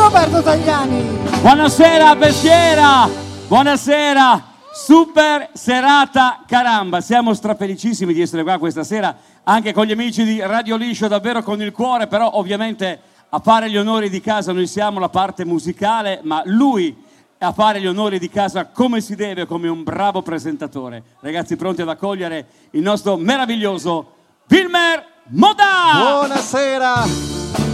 Roberto Tagliani. Buonasera Peschiera, buonasera, super serata Caramba, siamo strafelicissimi di essere qua questa sera, anche con gli amici di Radio Liscio, davvero con il cuore, però ovviamente a fare gli onori di casa noi siamo la parte musicale, ma lui a fare gli onori di casa come si deve, come un bravo presentatore. Ragazzi, pronti ad accogliere il nostro meraviglioso Wilmer Modà! Buonasera!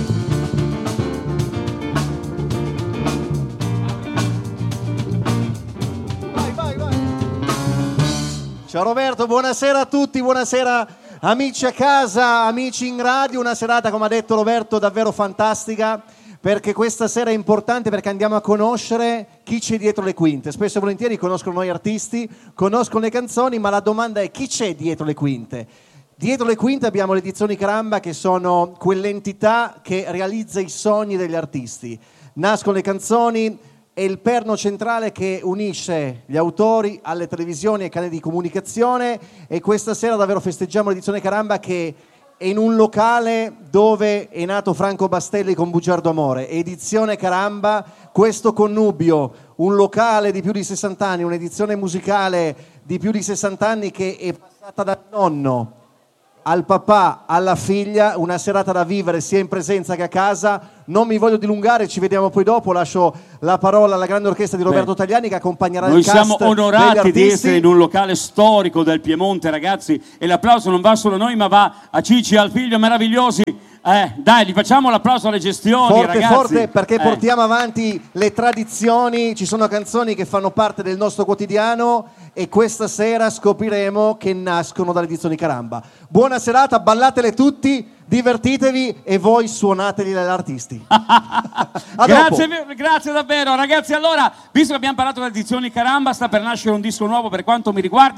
Ciao Roberto, buonasera a tutti, buonasera amici a casa, amici in radio, una serata come ha detto Roberto davvero fantastica perché questa sera è importante perché andiamo a conoscere chi c'è dietro le quinte. Spesso e volentieri conoscono noi artisti, conoscono le canzoni, ma la domanda è chi c'è dietro le quinte? Dietro le quinte abbiamo le Edizioni Caramba che sono quell'entità che realizza i sogni degli artisti. Nascono le canzoni, è il perno centrale che unisce gli autori alle televisioni e ai canali di comunicazione e questa sera davvero festeggiamo l'Edizione Caramba che è in un locale dove è nato Franco Bastelli con Bugiardo Amore. Edizione Caramba, questo connubio, un locale di più di 60 anni, un'edizione musicale di più di 60 anni che è passata dal nonno al papà, alla figlia, una serata da vivere sia in presenza che a casa. Non mi voglio dilungare, ci vediamo poi dopo, lascio la parola alla grande orchestra di Roberto Tagliani che accompagnerà il cast. Noi siamo onorati di essere in un locale storico del Piemonte, ragazzi, e l'applauso non va solo a noi ma va a Cici e al figlio meravigliosi. Dai, gli facciamo l'applauso alle gestioni, forte, ragazzi. Forte, perché portiamo avanti le tradizioni, ci sono canzoni che fanno parte del nostro quotidiano e questa sera scopriremo che nascono dalle Edizioni Caramba. Buona serata, ballatele tutti, divertitevi e voi suonateli agli artisti. Grazie davvero, ragazzi. Allora, visto che abbiamo parlato delle Edizioni Caramba, sta per nascere un disco nuovo per quanto mi riguarda.